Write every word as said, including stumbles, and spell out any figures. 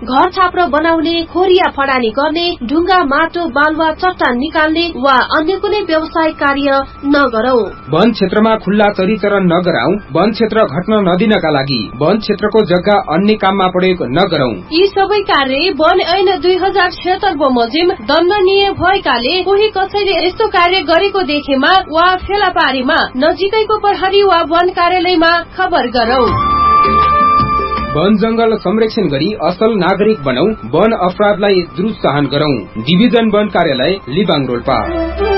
घर छाप्रो बनाउने, खोरिया फडानी गर्ने, ढुङ्गा माटो बालुवा चट्टान निकाल्ने वा अन्य कुनै व्यवसायिक कार्य नगरौं। वन क्षेत्रमा खुल्ला चरीचरण नगराउँ। वन क्षेत्र घट्न नदिनका लागि वन क्षेत्रको जग्गा अन्य काममा प्रयोग नगरौं। यी सबै कार्य वन ऐन दुई हजार छिहत्तर बमोजिम दण्डनीय भएकाले कोही कसैले यस्तो कार्य गरेको देखेमा वा फेला पारीमा नजिकैको प्रहरी वा वन कार्यालयमा खबर गरौं। वन जंगल संरक्षण गरी असल नागरिक बनौं। वन अपराधलाई द्रुत सहन गरौं। डिभिजन वन कार्यालय लिबाङ रोल्पा।